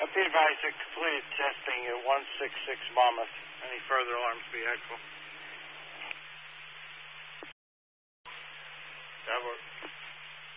Be advised that completed testing at 166 Monmouth. Any further alarms be helpful.